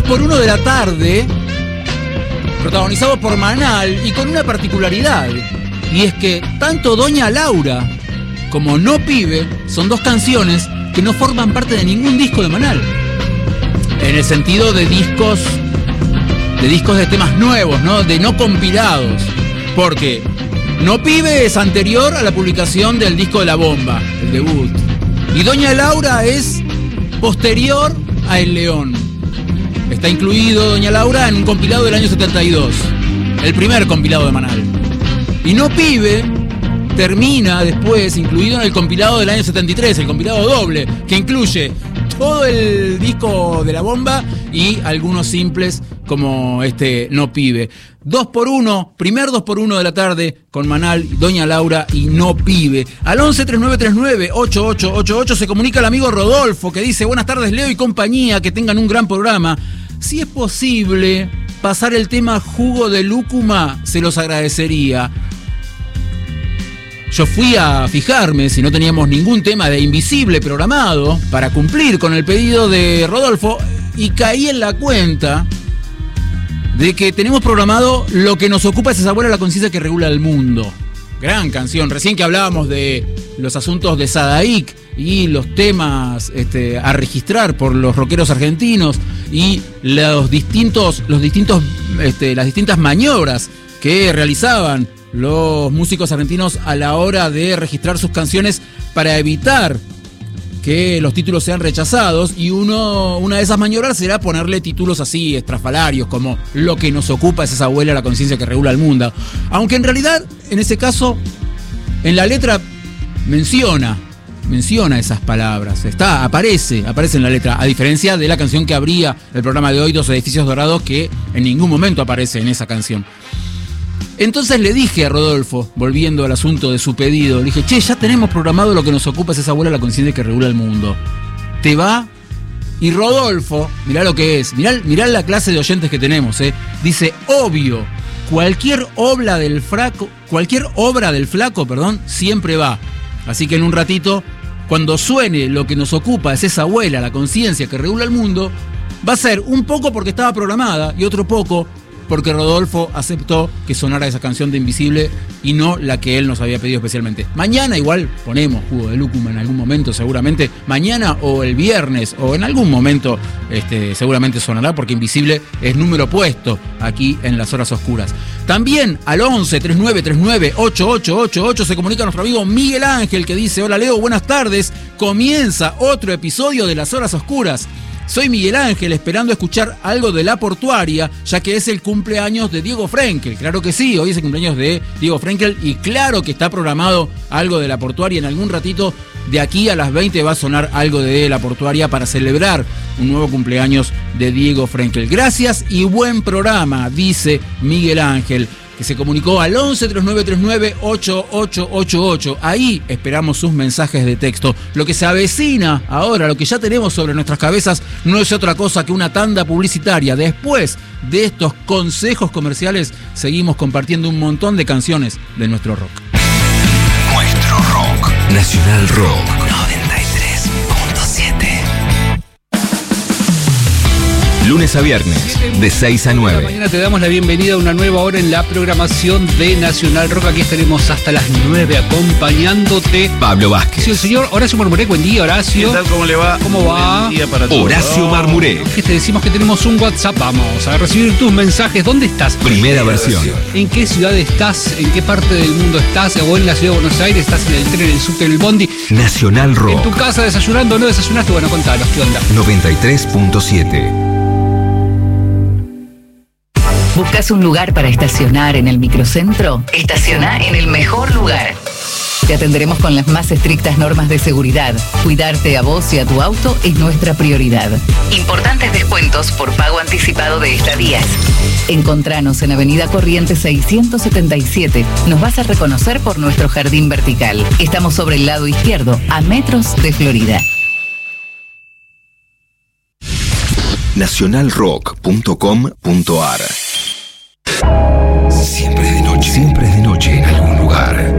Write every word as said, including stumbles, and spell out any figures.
por uno de la tarde, protagonizado por Manal y con una particularidad. Y es que tanto Doña Laura como No Pibe son dos canciones que no forman parte de ningún disco de Manal. En el sentido de discos, de discos de temas nuevos, ¿no? De no compilados. Porque No Pibe es anterior a la publicación del disco de La Bomba, el debut. Y Doña Laura es posterior a El León. Está incluido Doña Laura en un compilado del año setenta y dos. El primer compilado de Manal. Y No Pibe termina después incluido en el compilado del año setenta y tres, el compilado doble, que incluye todo el disco de La Bomba y algunos simples como este No Pibe. Dos por uno, primer dos por uno de la tarde con Manal, Doña Laura y No Pibe. Al once treinta y nueve treinta y nueve ochenta y ocho ochenta y ocho se comunica el amigo Rodolfo, que dice: buenas tardes Leo y compañía, que tengan un gran programa. Si es posible pasar el tema Jugo de Lúcuma, se los agradecería. Yo fui a fijarme si no teníamos ningún tema de Invisible programado para cumplir con el pedido de Rodolfo y caí en la cuenta de que tenemos programado Lo que nos ocupa es esa abuela, la conciencia que regula el mundo. Gran canción. Recién que hablábamos de los asuntos de Sadaic y los temas este, a registrar por los rockeros argentinos y los distintos, los distintos, este, las distintas maniobras que realizaban los músicos argentinos a la hora de registrar sus canciones para evitar que los títulos sean rechazados, y uno, una de esas maniobras será ponerle títulos así estrafalarios como Lo que nos ocupa es esa abuela, la conciencia que regula el mundo. Aunque en realidad, en ese caso, en la letra menciona, menciona esas palabras, está, aparece, aparece en la letra, a diferencia de la canción que abría el programa de hoy, Dos Edificios Dorados, que en ningún momento aparece en esa canción. Entonces le dije a Rodolfo, volviendo al asunto de su pedido, le dije: che, ya tenemos programado Lo que nos ocupa es esa abuela, la conciencia que regula el mundo. ¿Te va? Y Rodolfo, mirá lo que es, mirá, mirá la clase de oyentes que tenemos, ¿eh? Dice: obvio, cualquier obra del flaco, cualquier obra del flaco, perdón, siempre va. Así que en un ratito, cuando suene Lo que nos ocupa es esa abuela, la conciencia que regula el mundo, va a ser un poco porque estaba programada y otro poco porque Rodolfo aceptó que sonara esa canción de Invisible y no la que él nos había pedido especialmente. Mañana igual ponemos Jugo de Lúcuma en algún momento, seguramente. Mañana o el viernes o en algún momento este, seguramente sonará, porque Invisible es número puesto aquí en Las Horas Oscuras. También al once treinta y nueve treinta y nueve ochenta y ocho ochenta y ocho se comunica nuestro amigo Miguel Ángel, que dice: hola Leo, buenas tardes. Comienza otro episodio de Las Horas Oscuras. Soy Miguel Ángel, esperando escuchar algo de La Portuaria, ya que es el cumpleaños de Diego Frenkel. Claro que sí, hoy es el cumpleaños de Diego Frenkel y claro que está programado algo de La Portuaria. En algún ratito, de aquí a las veinte, va a sonar algo de La Portuaria para celebrar un nuevo cumpleaños de Diego Frenkel. Gracias y buen programa, dice Miguel Ángel, que se comunicó al once treinta y nueve treinta y nueve ochenta y ocho ochenta y ocho. Ahí esperamos sus mensajes de texto. Lo que se avecina ahora, lo que ya tenemos sobre nuestras cabezas, no es otra cosa que una tanda publicitaria. Después de estos consejos comerciales, seguimos compartiendo un montón de canciones de nuestro rock. Nuestro rock. Nacional Rock noventa y tres punto siete. Lunes a viernes, de seis a nueve. Mañana te damos la bienvenida a una nueva hora en la programación de Nacional Rock. Aquí estaremos hasta las nueve acompañándote. Pablo Vázquez. Sí, el señor Horacio Marmurek. Buen día, Horacio. ¿Qué tal? ¿Cómo le va? ¿Cómo va? Buen día para todos. Horacio Marmurek. Que te decimos que tenemos un WhatsApp. Vamos a recibir tus mensajes. ¿Dónde estás? Primera versión. ¿En qué ciudad estás? ¿En qué parte del mundo estás? ¿O en la ciudad de Buenos Aires? ¿Estás en el tren, en el subte, en el bondi? Nacional Rock. ¿En tu casa desayunando o no desayunaste? Bueno, contanos, ¿qué onda? noventa y tres punto siete. ¿Buscas un lugar para estacionar en el microcentro? Estaciona en el mejor lugar. Te atenderemos con las más estrictas normas de seguridad. Cuidarte a vos y a tu auto es nuestra prioridad. Importantes descuentos por pago anticipado de estadías. Encontranos en Avenida Corrientes seiscientos setenta y siete. Nos vas a reconocer por nuestro jardín vertical. Estamos sobre el lado izquierdo, a metros de Florida. nacional rock punto com punto ar. Siempre de noche. Siempre de noche en algún lugar.